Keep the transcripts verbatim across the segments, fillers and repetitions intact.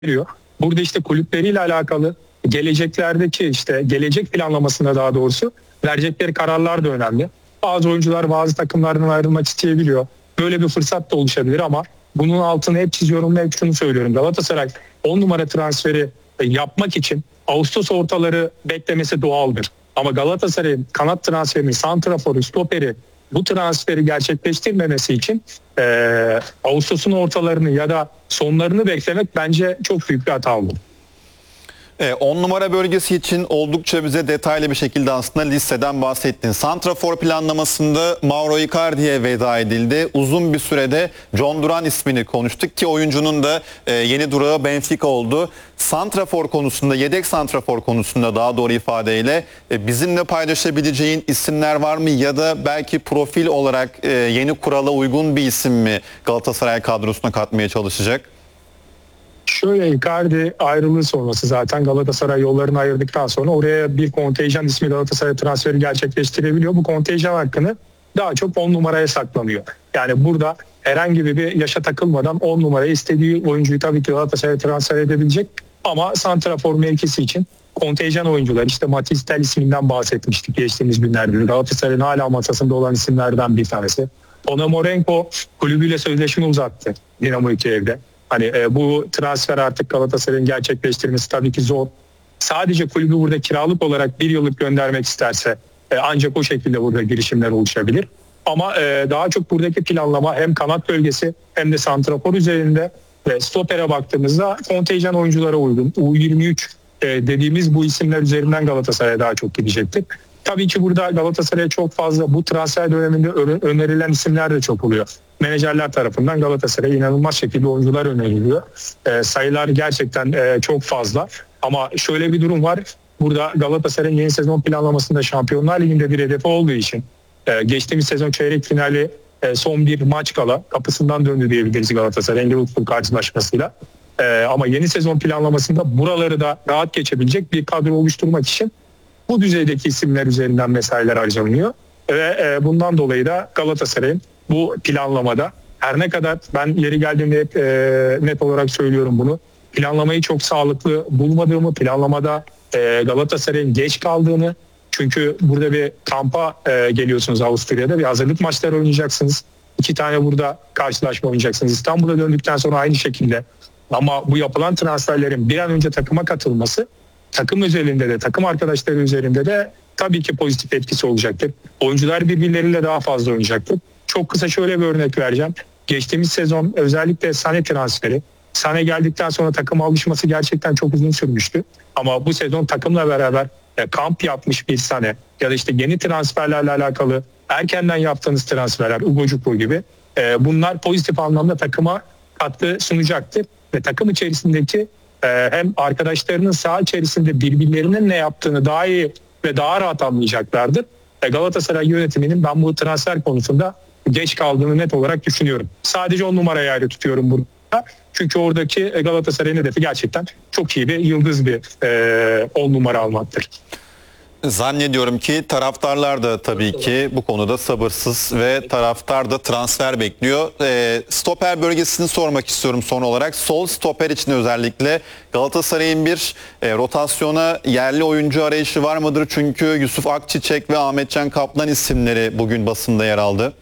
veriyor. Burada işte kulüpleriyle alakalı geleceklerdeki işte gelecek planlamasında daha doğrusu verecekleri kararlar da önemli. Bazı oyuncular bazı takımlardan ayrılmak isteyebiliyor. Böyle bir fırsat da oluşabilir ama bunun altını hep çiziyorum ve hep şunu söylüyorum. Galatasaray on numara transferi yapmak için Ağustos ortaları beklemesi doğaldır. Ama Galatasaray'ın kanat transferini, santraforu, stoperi bu transferi gerçekleştirmemesi için e, Ağustos'un ortalarını ya da sonlarını beklemek bence çok büyük bir hata olur. on numara bölgesi için oldukça bize detaylı bir şekilde aslında listeden bahsettin. Santrafor planlamasında Mauro Icardi'ye veda edildi. Uzun bir sürede John Duran ismini konuştuk ki oyuncunun da yeni durağı Benfica oldu. Santrafor konusunda, yedek santrafor konusunda daha doğru ifadeyle bizimle paylaşabileceğin isimler var mı? Ya da belki profil olarak yeni kurala uygun bir isim mi Galatasaray kadrosuna katmaya çalışacak? Şöyle, Icardi ayrılığı sonrası zaten Galatasaray yollarını ayırdıktan sonra oraya bir kontenjan ismi Galatasaray transferi gerçekleştirebiliyor. Bu kontenjan hakkını daha çok on numaraya saklanıyor. Yani burada herhangi bir yaşa takılmadan on numaraya istediği oyuncuyu tabii ki Galatasaray transfer edebilecek. Ama santrafor mevkisi için kontenjan oyuncular, işte Matisse Tel isminden bahsetmiştik geçtiğimiz günlerde. Galatasaray'ın hala masasında olan isimlerden bir tanesi. Ponomarenko kulübüyle sözleşme uzattı Dinamo Kiev'de. Hani e, bu transfer artık Galatasaray'ın gerçekleştirmesi tabii ki zor. Sadece kulübü burada kiralık olarak bir yıllık göndermek isterse e, ancak o şekilde burada girişimler oluşabilir. Ama e, daha çok buradaki planlama hem kanat bölgesi hem de santrafor üzerinde ve stopere baktığımızda kontenjan oyunculara uygun. U yirmi üç e, dediğimiz bu isimler üzerinden Galatasaray'a daha çok gidecektir. Tabii ki burada Galatasaray'a çok fazla bu transfer döneminde önerilen isimler de çok oluyor. Menajerler tarafından Galatasaray'a inanılmaz şekilde oyuncular öneriliyor. E, sayılar gerçekten e, çok fazla. Ama şöyle bir durum var. Burada Galatasaray'ın yeni sezon planlamasında Şampiyonlar Ligi'nde bir hedefi olduğu için e, geçtiğimiz sezon çeyrek finali e, son bir maç kala kapısından döndü diyebiliriz Galatasaray'ın Liverpool karşılaşmasıyla. E, ama yeni sezon planlamasında buraları da rahat geçebilecek bir kadro oluşturmak için bu düzeydeki isimler üzerinden mesailer harcanıyor ve e, bundan dolayı da Galatasaray'ın bu planlamada her ne kadar ben yeri geldiğinde hep e, net olarak söylüyorum bunu, planlamayı çok sağlıklı bulmadığımı, planlamada e, Galatasaray'ın geç kaldığını, çünkü burada bir kampa e, geliyorsunuz Avusturya'da, bir hazırlık maçları oynayacaksınız. İki tane burada karşılaşma oynayacaksınız. İstanbul'a döndükten sonra aynı şekilde, ama bu yapılan transferlerin bir an önce takıma katılması takım üzerinde de takım arkadaşları üzerinde de tabii ki pozitif etkisi olacaktır. Oyuncular birbirleriyle daha fazla oynayacaktır. Çok kısa şöyle bir örnek vereceğim. Geçtiğimiz sezon özellikle Sané transferi. Sané geldikten sonra takıma alışması gerçekten çok uzun sürmüştü. Ama bu sezon takımla beraber e, kamp yapmış bir Sané ya da işte yeni transferlerle alakalı erkenden yaptığınız transferler, Ugo gibi e, bunlar pozitif anlamda takıma katkı sunacaktır. Ve takım içerisindeki hem arkadaşlarının saha içerisinde birbirlerinin ne yaptığını daha iyi ve daha rahat anlayacaklardır. Galatasaray yönetiminin ben bu transfer konusunda geç kaldığını net olarak düşünüyorum. Sadece on numarayı ayrı tutuyorum burada. Çünkü oradaki Galatasaray'ın hedefi gerçekten çok iyi bir yıldız bir on numara almaktır. Zannediyorum ki taraftarlar da tabii ki bu konuda sabırsız ve taraftar da transfer bekliyor. E, stoper bölgesini sormak istiyorum son olarak. Sol stoper için özellikle Galatasaray'ın bir e, rotasyona yerli oyuncu arayışı var mıdır? Çünkü Yusuf Akçiçek ve Ahmetcan Kaplan isimleri bugün basında yer aldı.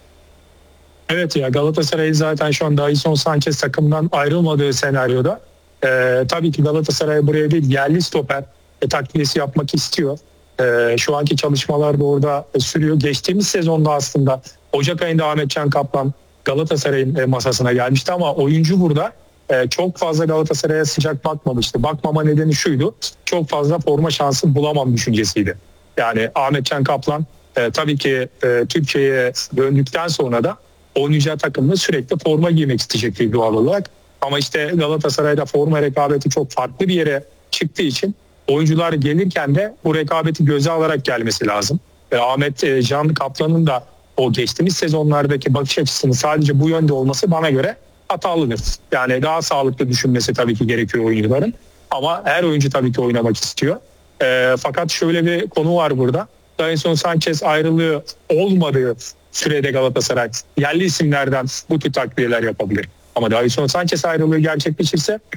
Evet ya, Galatasaray zaten şu an Davinson Sanchez takımdan ayrılmadığı senaryoda e, tabii ki Galatasaray buraya bir yerli stoper e, takviyesi yapmak istiyor. E, şu anki çalışmalar da orada e, sürüyor. Geçtiğimiz sezonda aslında Ocak ayında Ahmetcan Kaplan Galatasaray'ın e, masasına gelmişti ama oyuncu burada e, çok fazla Galatasaray'a sıcak bakmamıştı. Bakmama nedeni şuydu: çok fazla forma şansı bulamam düşüncesiydi. Yani Ahmetcan Kaplan e, tabii ki e, Türkiye'ye döndükten sonra da oynayacağı takımda sürekli forma giymek isteyecekti doğal olarak. Ama işte Galatasaray'da forma rekabeti çok farklı bir yere çıktığı için oyuncular gelirken de bu rekabeti göze alarak gelmesi lazım. Ve Ahmet e, Can Kaplan'ın da o geçtiğimiz sezonlardaki bakış açısının sadece bu yönde olması bana göre hatalıdır. Yani daha sağlıklı düşünmesi tabii ki gerekiyor oyuncuların. Ama her oyuncu tabii ki oynamak istiyor. E, fakat şöyle bir konu var burada. Davinson Sanchez ayrılığı olmadığı sürede Galatasaray yerli isimlerden bu tür takviyeler yapabilir. Ama Davinson Sanchez ayrılığı gerçekleşirse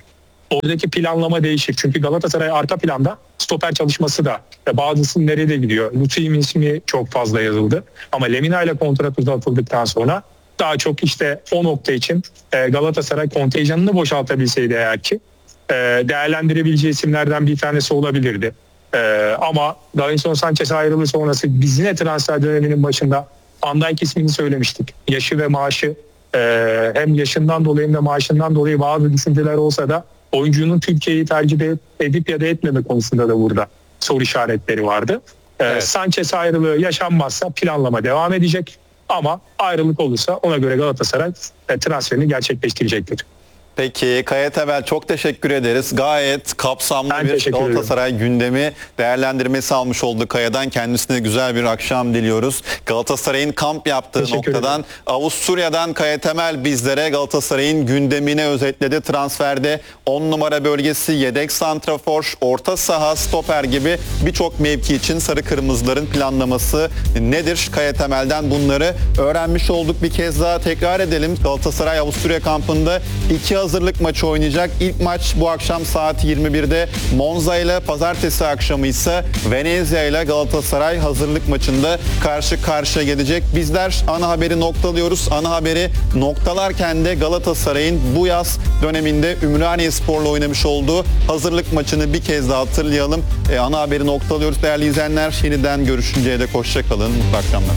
Oradaki planlama değişir. Çünkü Galatasaray arka planda stoper çalışması da ve bazı isimlere de gidiyor. Lütfi'nin ismi çok fazla yazıldı. Ama Lemina ile kontrat uzatıldıktan sonra daha çok işte o nokta için e, Galatasaray kontenjanını boşaltabilseydi eğer ki e, değerlendirebileceği isimlerden bir tanesi olabilirdi. E, ama Davinson Sanchez ayrılığı sonrası biz yine transfer döneminin başında Van Dijk ismini söylemiştik. Yaşı ve maaşı e, hem yaşından dolayı hem de maaşından dolayı bazı düşünceler olsa da oyuncunun Türkiye'yi tercih edip ya da etmeme konusunda da burada soru işaretleri vardı. E, Evet. Sanchez ayrılığı yaşanmazsa planlama devam edecek. Ama ayrılık olursa ona göre Galatasaray e, transferini gerçekleştirecektir. Peki Kaya Temel, çok teşekkür ederiz. Gayet kapsamlı Ben bir teşekkür ederim. Galatasaray gündemi değerlendirmesi almış olduk Kaya'dan. Kendisine güzel bir akşam diliyoruz. Galatasaray'ın kamp yaptığı Teşekkür noktadan ederim. Avusturya'dan Kaya Temel bizlere Galatasaray'ın gündemini özetledi. Transferde on numara bölgesi, yedek santrafor, orta saha, stoper gibi birçok mevki için sarı kırmızıların planlaması nedir? Kaya Temel'den bunları öğrenmiş olduk. Bir kez daha tekrar edelim. Galatasaray Avusturya kampında iki hazırlık maçı oynayacak. İlk maç bu akşam saat yirmi birde Monza ile, pazartesi akşamı ise Venezia ile Galatasaray hazırlık maçında karşı karşıya gelecek. Bizler ana haberi noktalıyoruz. Ana haberi noktalarken de Galatasaray'ın bu yaz döneminde Ümraniyespor'la oynamış olduğu hazırlık maçını bir kez daha hatırlayalım. E, ana haberi noktalıyoruz değerli izleyenler. Yeniden görüşünceye dek hoşça kalın. Mutlu akşamlar.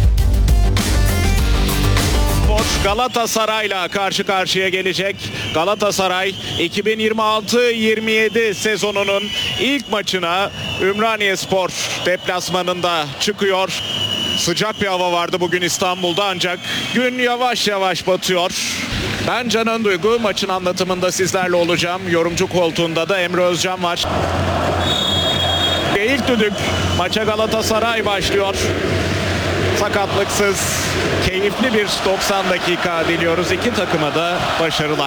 Galatasaray'la karşı karşıya gelecek. Galatasaray iki bin yirmi altı yirmi yedi sezonunun ilk maçına Ümraniyespor deplasmanında çıkıyor. Sıcak bir hava vardı bugün İstanbul'da ancak gün yavaş yavaş batıyor. Ben Canan Duygu, maçın anlatımında sizlerle olacağım. Yorumcu koltuğunda da Emre Özcan var. İlk düdük, maça Galatasaray başlıyor. Sakatlıksız, keyifli bir doksan dakika diliyoruz. İki takıma da başarılar.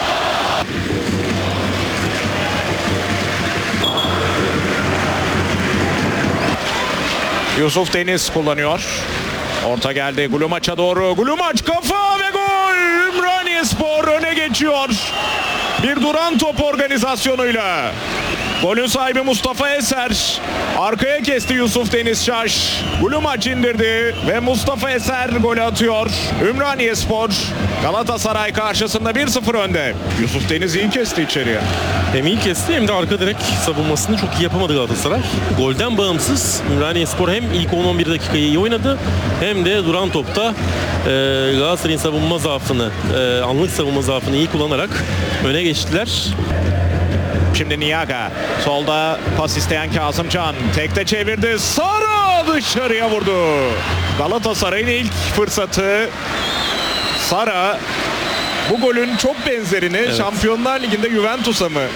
Yusuf Deniz kullanıyor. Orta geldi Glumaç'a doğru. Glumaç kafa ve gol! Ümraniyespor öne geçiyor. Bir duran top organizasyonuyla. Golün sahibi Mustafa Eser. Arkaya kesti Yusuf Deniz Şaş. Glumaç indirdi ve Mustafa Eser gol atıyor. Ümraniyespor Galatasaray karşısında bir sıfır önde. Yusuf Deniz iyi kesti içeriye. Hem iyi kesti hem de arka direk savunmasını çok iyi yapamadı Galatasaray. Golden bağımsız Ümraniyespor hem ilk on on bir dakikayı iyi oynadı hem de duran topta e, Galatasaray'ın savunma zaafını, e, anlık savunma zaafını iyi kullanarak öne geçtiler. Şimdi Niaga solda pas isteyen Kazımcan tekte çevirdi. Sara dışarıya vurdu. Galatasaray'ın ilk fırsatı. Sara bu golün çok benzerini Evet. Şampiyonlar Ligi'nde Juventus'a mı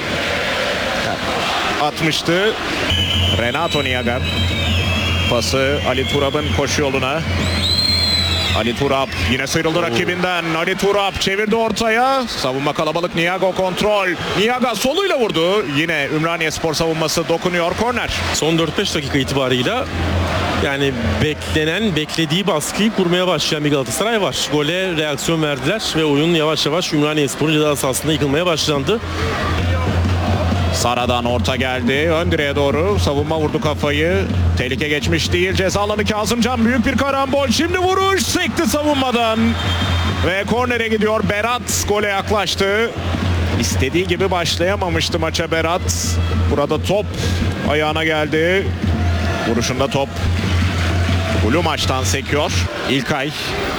atmıştı? Renato Niaga pası Ali Turap'ın koşu yoluna. Ali Turap yine sıyrıldı rakibinden. Ali Turap çevirdi ortaya. Savunma kalabalık. Niago kontrol. Niaga soluyla vurdu. Yine Ümraniyespor savunması dokunuyor. Korner. Son dört beş dakika itibarıyla yani beklenen, beklediği baskıyı kurmaya başlayan bir Galatasaray var. Gole reaksiyon verdiler ve oyun yavaş yavaş Ümraniyespor'un ceza sahasında yıkılmaya başlandı. Sara'dan orta geldi. Ön direğe doğru. Savunma vurdu kafayı. Tehlike geçmiş değil. Ceza alanı Kazımcan. Büyük bir karambol. Şimdi vuruş. Sekti savunmadan. Ve kornere gidiyor. Berat gole yaklaştı. İstediği gibi başlayamamıştı maça Berat. Burada top ayağına geldi. Vuruşunda top Glumaç'tan sekiyor. İlkay.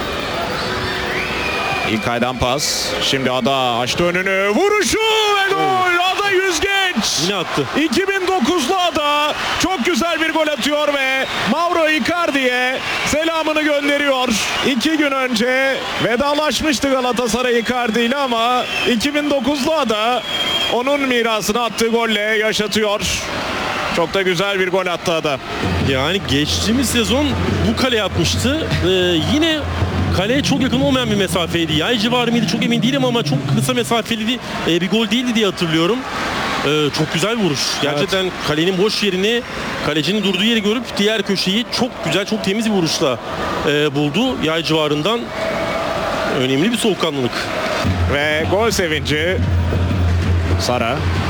İlkay'dan pas. Şimdi Ada açtı önünü. Vuruşu ve gol. Ada Yüzgeç. Yine attı. iki bin dokuzlu Ada çok güzel bir gol atıyor ve Mauro Icardi'ye selamını gönderiyor. İki gün önce vedalaşmıştı Galatasaray Icardi ile ama iki bin dokuzlu Ada onun mirasını attığı golle yaşatıyor. Çok da güzel bir gol attı Ada. Yani geçtiğimiz sezon bu kale atmıştı. Ee, yine kaleye çok yakın olmayan bir mesafeydi. Yay civarı mıydı çok emin değilim ama çok kısa mesafeli e, bir gol değildi diye hatırlıyorum. Ee, çok güzel vuruş. Gerçekten evet. Kalenin boş yerini, kalecinin durduğu yeri görüp diğer köşeyi çok güzel, çok temiz bir vuruşla e, buldu. Yay civarından önemli bir soğukkanlılık. Ve gol sevinci Sara.